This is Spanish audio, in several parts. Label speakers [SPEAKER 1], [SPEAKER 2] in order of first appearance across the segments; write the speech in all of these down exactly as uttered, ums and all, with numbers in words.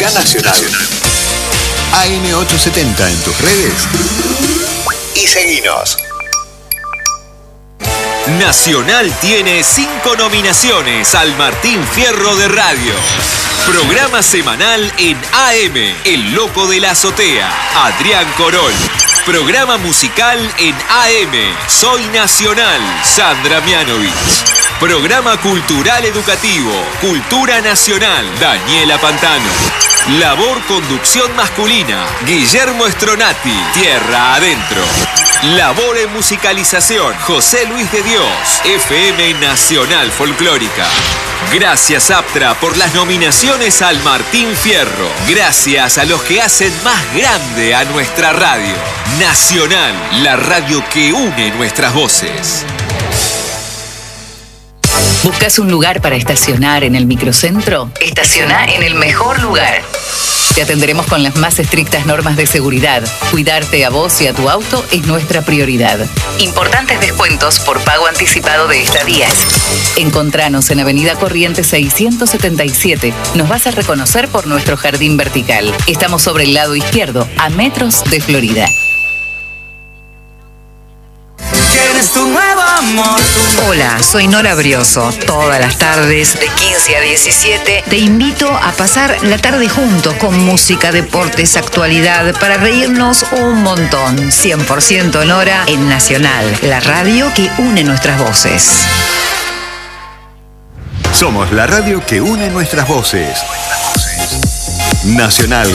[SPEAKER 1] Acá Nacional. A M ochocientos setenta en tus redes. Y seguinos.
[SPEAKER 2] Nacional tiene cinco nominaciones al Martín Fierro de Radio. Programa semanal en A M, El Loco de la Azotea, Adrián Corol. Programa musical en A M, Soy Nacional, Sandra Mianovich. Programa cultural educativo, Cultura Nacional, Daniela Pantano. Labor conducción masculina, Guillermo Stronati, Tierra Adentro. Labor en musicalización, José Luis de Dios, F M Nacional Folclórica. Gracias Aptra por las nominaciones al Martín Fierro. Gracias a los que hacen más grande a nuestra radio. Nacional, la radio que une nuestras voces.
[SPEAKER 3] ¿Buscas un lugar para estacionar en el microcentro? Estaciona en el mejor lugar. Te atenderemos con las más estrictas normas de seguridad. Cuidarte a vos y a tu auto es nuestra prioridad. Importantes descuentos por pago anticipado de estadías. Encontranos en Avenida Corrientes seiscientos setenta y siete. Nos vas a reconocer por nuestro jardín vertical. Estamos sobre el lado izquierdo, a metros de Florida.
[SPEAKER 4] ¿Quieres tu nuevo amor?
[SPEAKER 5] Hola, soy Nora Brioso. Todas las tardes, de quince a diecisiete, te invito a pasar la tarde juntos con música, deportes, actualidad, para reírnos un montón. cien por ciento Nora en Nacional, la radio que une nuestras voces.
[SPEAKER 1] Somos la radio que une nuestras voces. Nacional.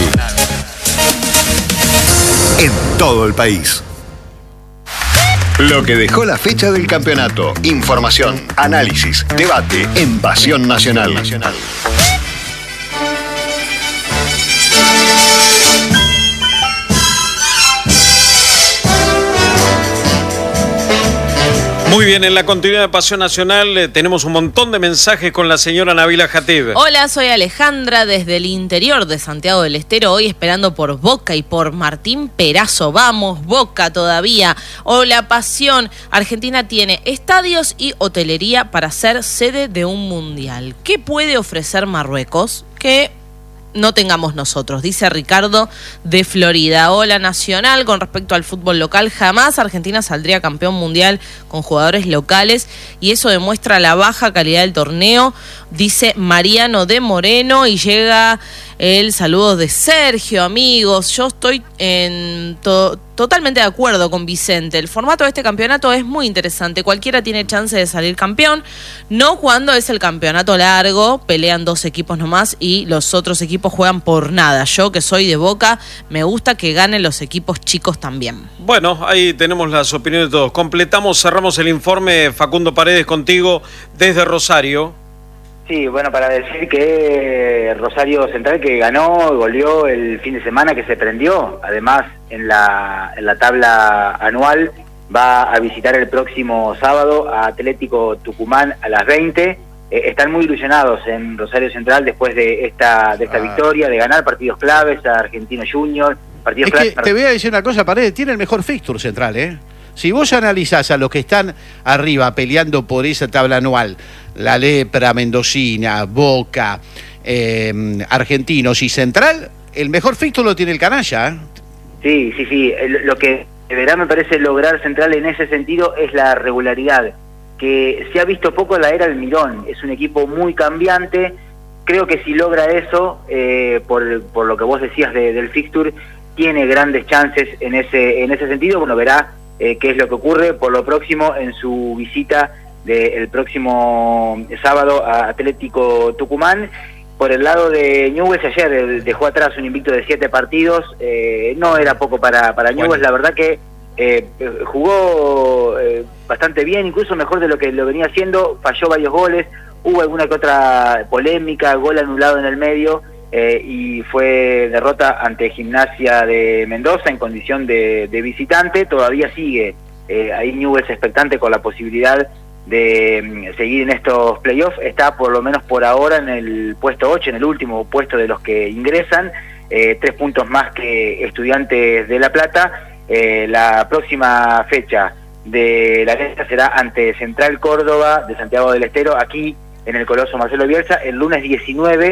[SPEAKER 1] En todo el país. Lo que dejó la fecha del campeonato. Información, análisis, debate en Pasión Nacional.
[SPEAKER 6] Muy bien, en la continuidad de Pasión Nacional eh, tenemos un montón de mensajes con la señora Nabila Jatib.
[SPEAKER 7] Hola, soy Alejandra desde el interior de Santiago del Estero, hoy esperando por Boca y por Martín Perazo. Vamos, Boca todavía. Hola, Pasión. Argentina tiene estadios y hotelería para ser sede de un mundial. ¿Qué puede ofrecer Marruecos que no tengamos nosotros? Dice Ricardo de Florida. Hola, Nacional. Con respecto al fútbol local, jamás Argentina saldría campeón mundial con jugadores locales y eso demuestra la baja calidad del torneo, dice Mariano de Moreno. Y llega el saludo de Sergio. Amigos, yo estoy en to- totalmente de acuerdo con Vicente. El formato de este campeonato es muy interesante. Cualquiera tiene chance de salir campeón, no cuando es el campeonato largo, pelean dos equipos nomás y los otros equipos juegan por nada. Yo, que soy de Boca, me gusta que ganen los equipos chicos también.
[SPEAKER 6] Bueno, ahí tenemos las opiniones de todos. Completamos, cerramos el informe. Facundo Paredes, contigo desde Rosario.
[SPEAKER 8] Sí, bueno, para decir que Rosario Central, que ganó y volvió el fin de semana, que se prendió, además en la, en la tabla anual, va a visitar el próximo sábado a Atlético Tucumán a las veinte. Eh, están muy ilusionados en Rosario Central después de esta de esta ah. victoria, de ganar partidos claves a Argentino Junior. Partidos
[SPEAKER 9] es
[SPEAKER 8] claves.
[SPEAKER 9] Que te voy a decir una cosa, Paredes, tiene el mejor fixture Central, ¿eh? Si vos analizás a los que están arriba peleando por esa tabla anual, La Lepra, Mendocina, Boca, eh, Argentinos y Central, el mejor fixture lo tiene el canalla, ¿eh?
[SPEAKER 8] Sí, sí, sí. Lo que deberá, me parece, lograr Central en ese sentido es la regularidad, que se ha visto poco en la era Almirón. Es un equipo muy cambiante. Creo que si logra eso, eh, por, por lo que vos decías de, del fixture, tiene grandes chances en ese, en ese sentido. Bueno, verá Eh, qué es lo que ocurre por lo próximo en su visita del próximo sábado a Atlético Tucumán. Por el lado de Newell's, ayer dejó atrás un invicto de siete partidos, eh, no era poco para, para Newell's, bueno. La verdad que eh, jugó eh, bastante bien, incluso mejor de lo que lo venía haciendo, falló varios goles, hubo alguna que otra polémica, gol anulado en el medio, Eh, y fue derrota ante Gimnasia de Mendoza en condición de, de visitante. Todavía sigue eh, ahí Newell's expectante con la posibilidad de um, seguir en estos playoffs. Está por lo menos por ahora en el puesto ocho, en el último puesto de los que ingresan, eh, tres puntos más que Estudiantes de La Plata. Eh, la próxima fecha de la lista será ante Central Córdoba de Santiago del Estero, aquí en el Coloso Marcelo Bielsa, el lunes diecinueve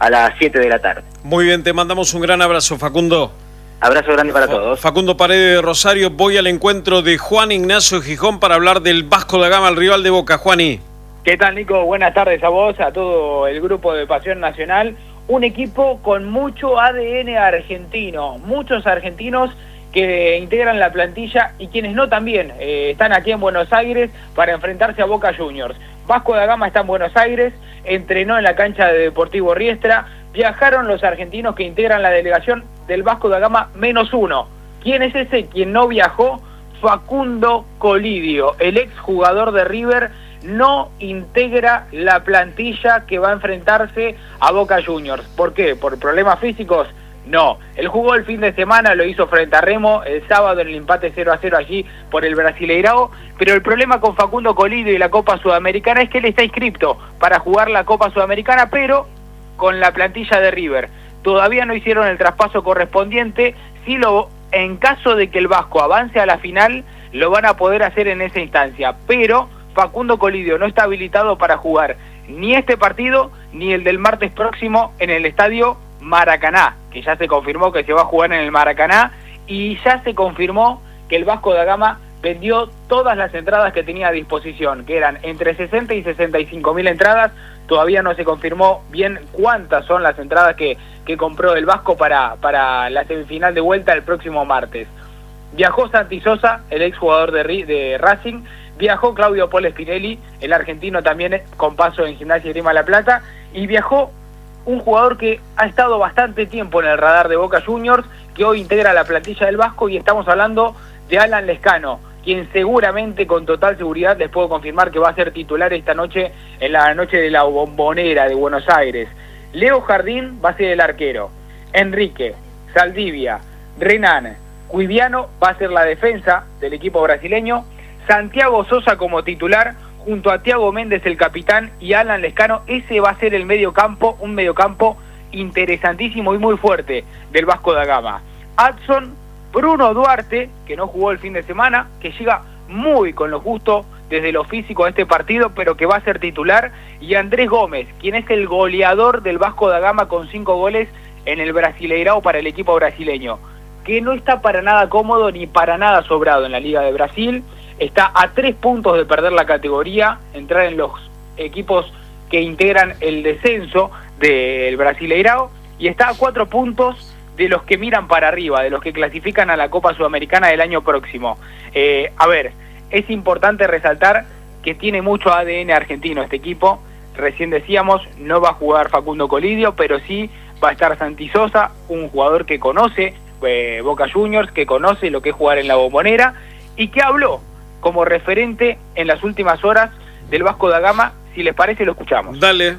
[SPEAKER 8] a las siete de la tarde.
[SPEAKER 6] Muy bien, te mandamos un gran abrazo, Facundo.
[SPEAKER 8] Abrazo grande para todos.
[SPEAKER 6] Facundo Paredes de Rosario, voy al encuentro de Juan Ignacio Gijón para hablar del Vasco da Gama, el rival de Boca. Juani.
[SPEAKER 10] ¿Qué tal, Nico? Buenas tardes a vos, a todo el grupo de Pasión Nacional. Un equipo con mucho A D N argentino, muchos argentinos que integran la plantilla y quienes no también eh, están aquí en Buenos Aires para enfrentarse a Boca Juniors. Vasco da Gama está en Buenos Aires, entrenó en la cancha de Deportivo Riestra, viajaron los argentinos que integran la delegación del Vasco da Gama menos uno. ¿Quién es ese? Quien no viajó, Facundo Colidio, el ex jugador de River, no integra la plantilla que va a enfrentarse a Boca Juniors. ¿Por qué? ¿Por problemas físicos? No. Él jugó el fin de semana, lo hizo frente a Remo el sábado en el empate cero a cero allí por el Brasileirao, pero el problema con Facundo Colidio y la Copa Sudamericana es que él está inscripto para jugar la Copa Sudamericana, pero con la plantilla de River. Todavía no hicieron el traspaso correspondiente. Si lo, en caso de que el Vasco avance a la final, lo van a poder hacer en esa instancia, pero Facundo Colidio no está habilitado para jugar ni este partido ni el del martes próximo en el estadio Maracaná, que ya se confirmó que se va a jugar en el Maracaná, y ya se confirmó que el Vasco da Gama vendió todas las entradas que tenía a disposición, que eran entre sesenta y sesenta y cinco mil entradas. Todavía no se confirmó bien cuántas son las entradas que, que compró el Vasco para, para la semifinal de vuelta el próximo martes. Viajó Santi Sosa, el exjugador de, de Racing, viajó Claudio Paul Spinelli, el argentino también con paso en Gimnasia y Grima La Plata, y viajó un jugador que ha estado bastante tiempo en el radar de Boca Juniors, que hoy integra la plantilla del Vasco, y estamos hablando de Alan Lescano, quien seguramente, con total seguridad, les puedo confirmar que va a ser titular esta noche, en la noche de la Bombonera de Buenos Aires. Leo Jardín va a ser el arquero, Enrique, Saldivia, Renan, Cuiviano va a ser la defensa del equipo brasileño, Santiago Sosa como titular, junto a Thiago Méndez el capitán y Alan Lescano. Ese va a ser el mediocampo, un mediocampo interesantísimo y muy fuerte del Vasco da Gama. Adson, Bruno Duarte, que no jugó el fin de semana, que llega muy con lo justo desde lo físico a este partido, pero que va a ser titular, y Andrés Gómez, quien es el goleador del Vasco da Gama con cinco goles en el Brasileirao para el equipo brasileño, que no está para nada cómodo ni para nada sobrado en la Liga de Brasil. Está a tres puntos de perder la categoría, entrar en los equipos que integran el descenso del Brasileirao, y está a cuatro puntos de los que miran para arriba, de los que clasifican a la Copa Sudamericana del año próximo. Eh, a ver, es importante resaltar que tiene mucho A D N argentino este equipo. Recién decíamos, no va a jugar Facundo Colidio, pero sí va a estar Santi Sosa, un jugador que conoce eh, Boca Juniors, que conoce lo que es jugar en la Bombonera, y que habló como referente en las últimas horas del Vasco da Gama. Si les parece, lo escuchamos.
[SPEAKER 6] Dale.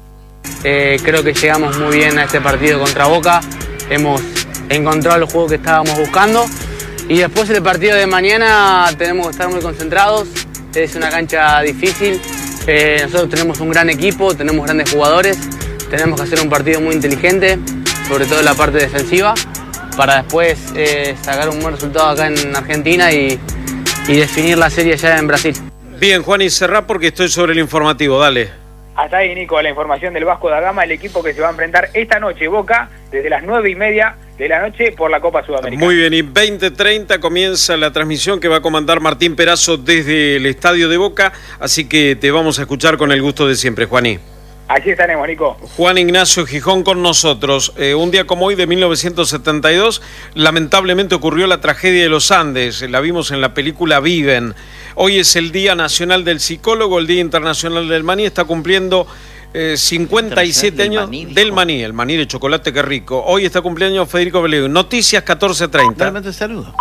[SPEAKER 11] Eh, creo que llegamos muy bien a este partido contra Boca. Hemos encontrado el juego que estábamos buscando. Y después el partido de mañana tenemos que estar muy concentrados. Es una cancha difícil. Eh, nosotros tenemos un gran equipo, tenemos grandes jugadores. Tenemos que hacer un partido muy inteligente, sobre todo en la parte defensiva, para después eh, sacar un buen resultado acá en Argentina y y definir la serie ya en Brasil.
[SPEAKER 6] Bien, Juan, y cerrá porque estoy sobre el informativo, dale.
[SPEAKER 10] Hasta ahí, Nico, la información del Vasco da Gama, el equipo que se va a enfrentar esta noche, Boca, desde las nueve y media de la noche por la Copa Sudamericana.
[SPEAKER 6] Muy bien, y veinte treinta comienza la transmisión que va a comandar Martín Perazo desde el estadio de Boca, así que te vamos a escuchar con el gusto de siempre, Juaní.
[SPEAKER 10] Allí estaremos, Nico.
[SPEAKER 6] Juan Ignacio Gijón con nosotros. Eh, un día como hoy de mil novecientos setenta y dos, lamentablemente ocurrió la tragedia de los Andes. La vimos en la película Viven. Hoy es el Día Nacional del Psicólogo, el Día Internacional del Maní. Está cumpliendo eh, cincuenta y siete años maní, del maní. El maní de chocolate, qué rico. Hoy está cumpleaños Federico Beleu. Noticias catorce treinta.
[SPEAKER 9] Realmente saludo.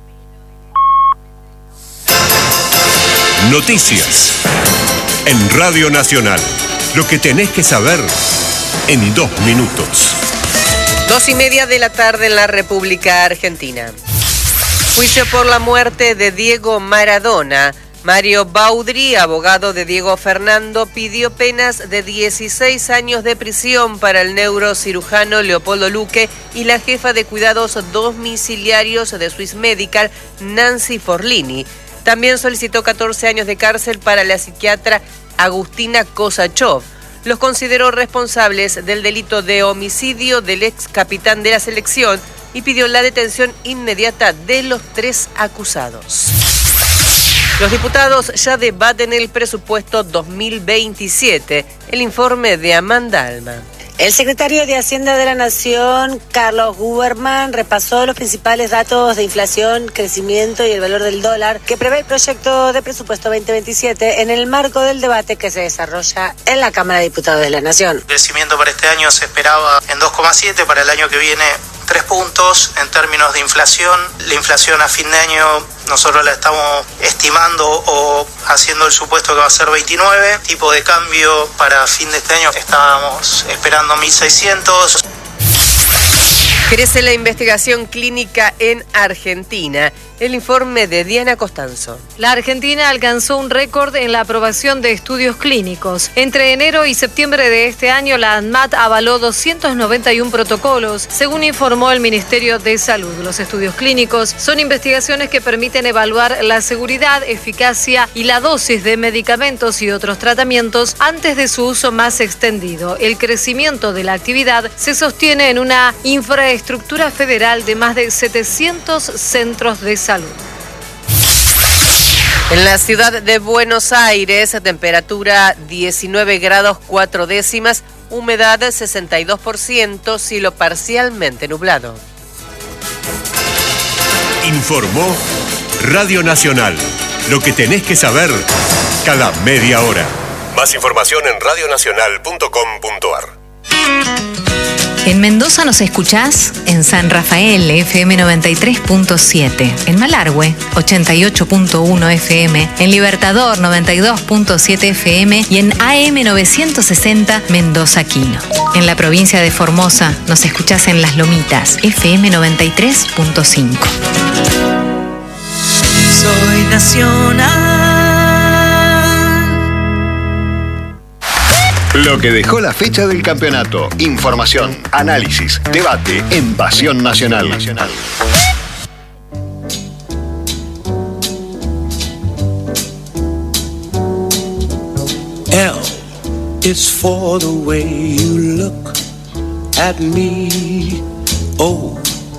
[SPEAKER 12] Noticias en Radio Nacional. Lo que tenés que saber en dos minutos.
[SPEAKER 13] Dos y media de la tarde en la República Argentina. Juicio por la muerte de Diego Maradona. Mario Baudry, abogado de Diego Fernando, pidió penas de dieciséis años de prisión para el neurocirujano Leopoldo Luque y la jefa de cuidados domiciliarios de Swiss Medical, Nancy Forlini. También solicitó catorce años de cárcel para la psiquiatra Agustina Kosachov. los consideró responsables del delito de homicidio del ex capitán de la selección y pidió la detención inmediata de los tres acusados. Los diputados ya debaten el presupuesto dos mil veintisiete. El informe de Amanda Alma.
[SPEAKER 14] El secretario de Hacienda de la Nación, Carlos Huberman, repasó los principales datos de inflación, crecimiento y el valor del dólar que prevé el proyecto de presupuesto veinte veintisiete en el marco del debate que se desarrolla en la Cámara de Diputados de la Nación.
[SPEAKER 15] El crecimiento para este año se esperaba en dos coma siete, para el año que viene tres puntos. En términos de inflación, la inflación a fin de año nosotros la estamos estimando o haciendo el supuesto que va a ser veintinueve. Tipo de cambio para fin de este año estábamos esperando mil seiscientos.
[SPEAKER 13] Crece la investigación clínica en Argentina. El informe de Diana Costanzo.
[SPEAKER 16] La Argentina alcanzó un récord en la aprobación de estudios clínicos. Entre enero y septiembre de este año, la ANMAT avaló doscientos noventa y uno protocolos, según informó el Ministerio de Salud. Los estudios clínicos son investigaciones que permiten evaluar la seguridad, eficacia y la dosis de medicamentos y otros tratamientos antes de su uso más extendido. El crecimiento de la actividad se sostiene en una infraestructura federal de más de setecientos centros de salud.
[SPEAKER 13] En la ciudad de Buenos Aires, temperatura diecinueve grados cuatro décimas, humedad sesenta y dos por ciento, cielo parcialmente nublado.
[SPEAKER 12] Informó Radio Nacional. Lo que tenés que saber cada media hora. Más información en radio nacional punto com punto a r.
[SPEAKER 5] En Mendoza nos escuchás en San Rafael, F M noventa y tres punto siete, en Malargüe, ochenta y ocho punto uno F M, en Libertador, noventa y dos punto siete F M y en A M novecientos sesenta Mendoza Quino. En la provincia de Formosa nos escuchás en Las Lomitas, F M noventa y tres punto cinco.
[SPEAKER 4] Soy nacional.
[SPEAKER 1] Lo que dejó la fecha del campeonato. Información, análisis, debate en Pasión Nacional.
[SPEAKER 17] L is for the way you look at me. O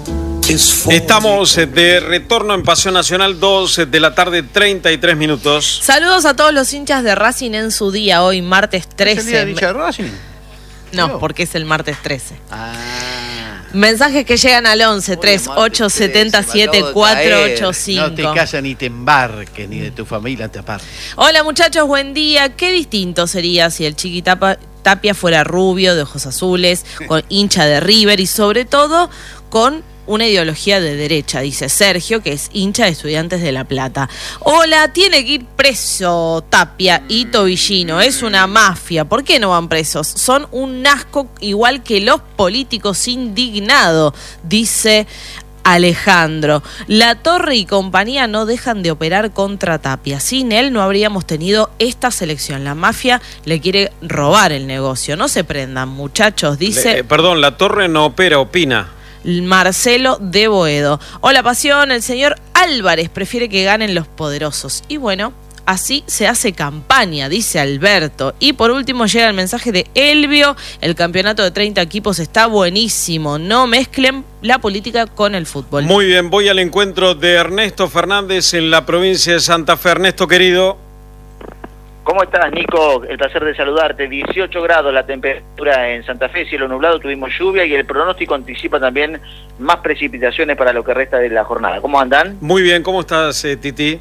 [SPEAKER 6] Estamos de retorno en Pasión Nacional, dos de la tarde, treinta y tres minutos.
[SPEAKER 7] Saludos a todos los hinchas de Racing en su día, hoy martes trece.
[SPEAKER 9] ¿Es el día de hincha de Racing?
[SPEAKER 7] No, no, porque es el martes trece. Ah. Mensajes que llegan al once, tres, ocho, siete, siete, cuatro, ocho, cinco.
[SPEAKER 9] No te casas ni te embarques, ni de tu familia te apartes.
[SPEAKER 7] Hola muchachos, buen día. Qué distinto sería si el Chiqui Tapa, Tapia fuera rubio, de ojos azules, con hincha de River y sobre todo con una ideología de derecha, dice Sergio, que es hincha de Estudiantes de La Plata. Hola, tiene que ir preso Tapia y Tobillino, es una mafia. ¿Por qué no van presos? Son un asco igual que los políticos, indignado, dice Alejandro. La Torre y compañía no dejan de operar contra Tapia. Sin él no habríamos tenido esta selección. La mafia le quiere robar el negocio. No se prendan, muchachos, dice...
[SPEAKER 6] Le, eh, perdón, La Torre no opera, opina.
[SPEAKER 7] Marcelo de Boedo. Hola Pasión, el señor Álvarez prefiere que ganen los poderosos. Y bueno, así se hace campaña, dice Alberto. Y por último llega el mensaje de Elvio. El campeonato de treinta equipos está buenísimo. No mezclen la política con el fútbol.
[SPEAKER 6] Muy bien, voy al encuentro de Ernesto Fernández en la provincia de Santa Fe. Ernesto, querido.
[SPEAKER 8] ¿Cómo estás, Nico? El placer de saludarte. dieciocho grados la temperatura en Santa Fe, cielo nublado, tuvimos lluvia y el pronóstico anticipa también más precipitaciones para lo que resta de la jornada. ¿Cómo andan?
[SPEAKER 6] Muy bien, ¿cómo estás, eh, Titi?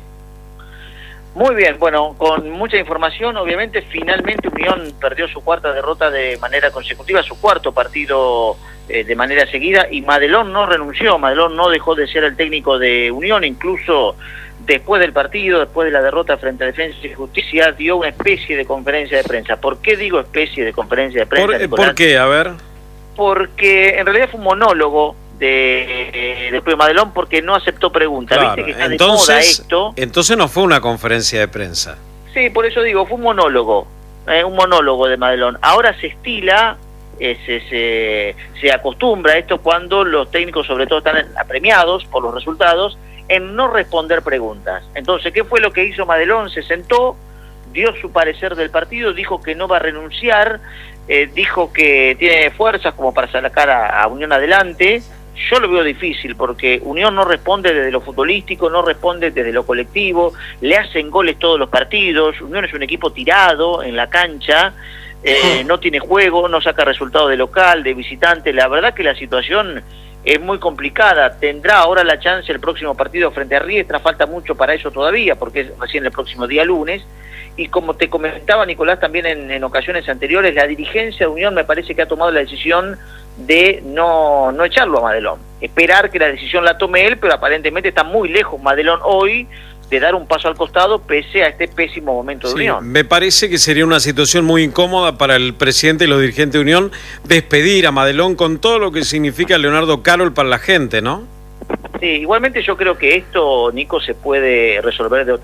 [SPEAKER 8] Muy bien, bueno, con mucha información, obviamente, finalmente Unión perdió su cuarta derrota de manera consecutiva, su cuarto partido eh, de manera seguida, y Madelón no renunció, Madelón no dejó de ser el técnico de Unión, incluso después del partido, después de la derrota frente a Defensa y Justicia, dio una especie de conferencia de prensa. ¿Por qué digo especie de conferencia de prensa?
[SPEAKER 6] ¿Por, ¿por qué? A ver.
[SPEAKER 8] Porque en realidad fue un monólogo de, de, de Madelón, porque no aceptó preguntas.
[SPEAKER 6] Claro,
[SPEAKER 8] ¿Viste que está
[SPEAKER 6] entonces,
[SPEAKER 8] de moda esto?
[SPEAKER 6] Entonces no fue una conferencia de prensa.
[SPEAKER 8] Sí, por eso digo, fue un monólogo, eh, un monólogo de Madelón. Ahora se estila, eh, se, se, se acostumbra a esto cuando los técnicos sobre todo están apremiados por los resultados, en no responder preguntas. Entonces, ¿qué fue lo que hizo Madelón? Se sentó,
[SPEAKER 18] dio su parecer del partido, dijo que no va a renunciar, eh, dijo que tiene fuerzas como para sacar a, a Unión adelante. Yo lo veo difícil porque Unión no responde desde lo futbolístico, no responde desde lo colectivo, le hacen goles todos los partidos, Unión es un equipo tirado en la cancha, eh, no tiene juego, no saca resultados de local, de visitante. La verdad que la situación es muy complicada. Tendrá ahora la chance el próximo partido frente a Riestra, falta mucho para eso todavía porque es recién el próximo día lunes. Y como te comentaba Nicolás también en, en ocasiones anteriores, la dirigencia de Unión me parece que ha tomado la decisión de no, no echarlo a Madelón, esperar que la decisión la tome él, pero aparentemente está muy lejos Madelón hoy de dar un paso al costado pese a este pésimo momento de
[SPEAKER 6] Sí,
[SPEAKER 18] Unión.
[SPEAKER 6] me parece que sería una situación muy incómoda para el presidente y los dirigentes de Unión despedir a Madelón con todo lo que significa Leonardo Carol para la gente, ¿no?
[SPEAKER 18] Sí, igualmente yo creo que esto, Nico, se puede resolver de otra